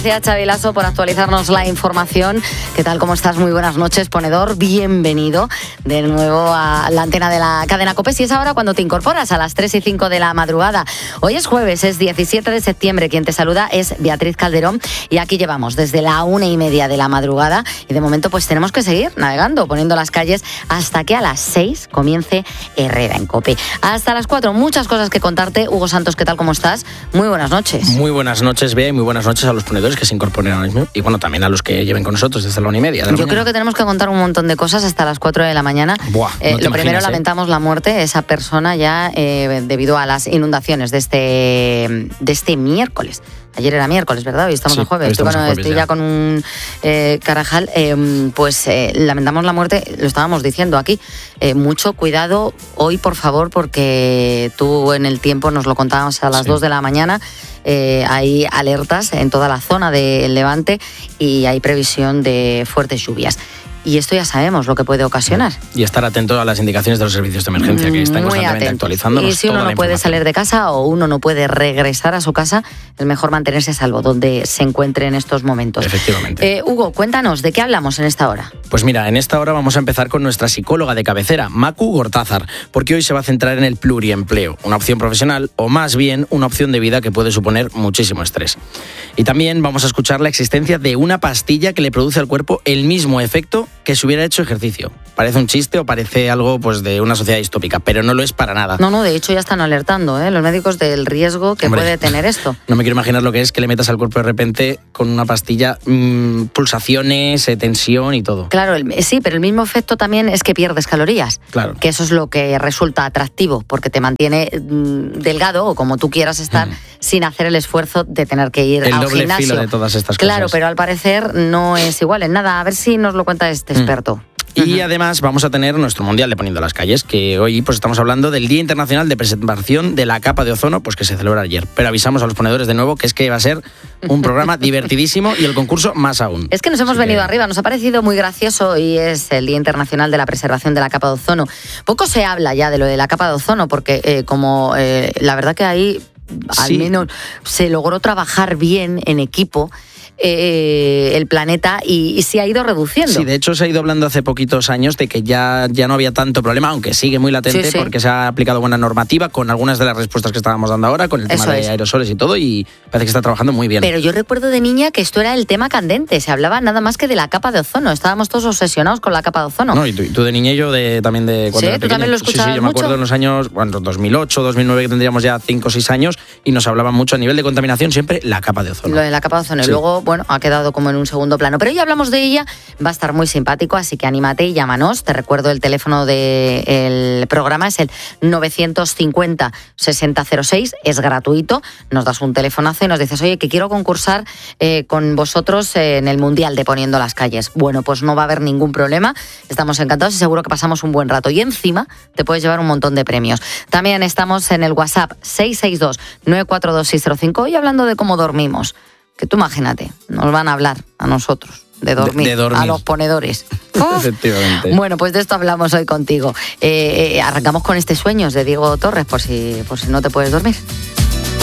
Gracias, Xavi Lasso, por actualizarnos la información. ¿Qué tal? ¿Cómo estás? Muy buenas noches, ponedor. Bienvenido de nuevo a la antena de la cadena COPE. Y es ahora cuando te incorporas a las 3:05 de la madrugada. Hoy es jueves, es 17 de septiembre. Quien te saluda es Beatriz Calderón. Y aquí llevamos desde la 1:30 de la madrugada. Y de momento pues tenemos que seguir navegando, poniendo las calles hasta que a las 6 comience Herrera en COPE. Hasta las 4, muchas cosas que contarte. Hugo Santos, ¿qué tal? ¿Cómo estás? Muy buenas noches. Muy buenas noches, Bea, y muy buenas noches a los ponedores que se incorporen ahora mismo. Y bueno, también a los que lleven con nosotros desde la 1:30. Yo creo que tenemos que contar un montón de cosas hasta las 4 de la mañana. Buah, no lo primero, lamentamos la muerte de esa persona ya debido a las inundaciones de este miércoles. Ayer era miércoles, ¿verdad? Hoy estamos en jueves. Estoy ya con un carajal. Lamentamos la muerte, lo estábamos diciendo aquí. Mucho cuidado hoy, por favor, porque tú en el tiempo nos lo contábamos a las 2 de la mañana. Hay alertas en toda la zona del Levante y hay previsión de fuertes lluvias. Y esto ya sabemos lo que puede ocasionar. Y estar atento a las indicaciones de los servicios de emergencia que están constantemente actualizándonos. Y si uno no puede salir de casa o uno no puede regresar a su casa, es mejor mantenerse a salvo donde se encuentre en estos momentos. Efectivamente. Hugo, cuéntanos, ¿de qué hablamos en esta hora? Pues mira, en esta hora vamos a empezar con nuestra psicóloga de cabecera, Macu Gortázar, porque hoy se va a centrar en el pluriempleo, una opción profesional o más bien una opción de vida que puede suponer muchísimo estrés. Y también vamos a escuchar la existencia de una pastilla que le produce al cuerpo el mismo efecto que si hubiera hecho ejercicio. Parece un chiste o parece algo pues de una sociedad distópica, pero no lo es para nada. No, de hecho ya están alertando los médicos del riesgo que puede tener esto. No me quiero imaginar lo que es que le metas al cuerpo de repente con una pastilla pulsaciones, tensión y todo. Claro, sí, pero el mismo efecto también es que pierdes calorías. Claro. Que eso es lo que resulta atractivo, porque te mantiene delgado o como tú quieras estar sin hacer el esfuerzo de tener que ir al gimnasio. El doble filo de todas estas cosas. Claro, pero al parecer no es igual en nada. A ver si nos lo cuenta este experto. Y además vamos a tener nuestro Mundial de Poniendo las Calles, que hoy pues estamos hablando del Día Internacional de Preservación de la Capa de Ozono, pues que se celebra ayer. Pero avisamos a los ponedores de nuevo que es que va a ser un programa divertidísimo y el concurso más aún. Es que nos hemos venido arriba, nos ha parecido muy gracioso y es el Día Internacional de la Preservación de la Capa de Ozono. Poco se habla ya de lo de la capa de ozono porque la verdad que ahí al menos se logró trabajar bien en equipo el planeta y se ha ido reduciendo. Sí, de hecho se ha ido hablando hace poquitos años de que ya no había tanto problema, aunque sigue muy latente porque se ha aplicado buena normativa con algunas de las respuestas que estábamos dando ahora, con el tema de aerosoles y todo, y parece que está trabajando muy bien. Pero yo recuerdo de niña que esto era el tema candente, se hablaba nada más que de la capa de ozono, estábamos todos obsesionados con la capa de ozono. No, y tú de niña y yo también de cuando era pequeño. ¿Tú también lo escuchabas Sí, yo me acuerdo en los años 2008, 2009, que tendríamos ya 5 o 6 años, y nos hablaban mucho a nivel de contaminación siempre la capa de ozono. Lo de la capa de ozono, y luego, ha quedado como en un segundo plano. Pero hoy hablamos de ella, va a estar muy simpático, así que anímate y llámanos. Te recuerdo el teléfono del programa, es el 950-6006, es gratuito. Nos das un telefonazo y nos dices, oye, que quiero concursar con vosotros en el Mundial de Poniendo las Calles. Bueno, pues no va a haber ningún problema, estamos encantados y seguro que pasamos un buen rato. Y encima te puedes llevar un montón de premios. También estamos en el WhatsApp 662-942-605, hoy hablando de cómo dormimos. Que tú imagínate, nos van a hablar a nosotros de dormir, a los ponedores. Efectivamente. Bueno, pues de esto hablamos hoy contigo. Arrancamos con este Sueños de Diego Torres, por si no te puedes dormir.